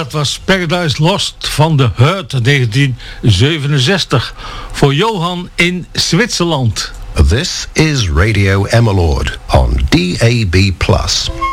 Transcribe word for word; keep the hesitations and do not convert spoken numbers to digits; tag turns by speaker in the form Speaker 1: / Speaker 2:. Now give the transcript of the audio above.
Speaker 1: dat was Paradise Lost van The Hurt negentien zevenenzestig. Voor Johan in Zwitserland.
Speaker 2: This is Radio Emmeloord on D A B plus.